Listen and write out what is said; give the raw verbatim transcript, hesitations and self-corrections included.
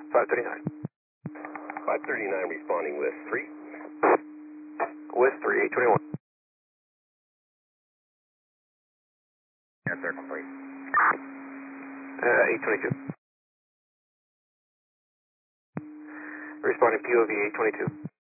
five thirty-nine. five thirty-nine responding with three. With three, eight twenty-one. Air circle three. Uh, eight twenty-two. Responding P O V eight twenty-two.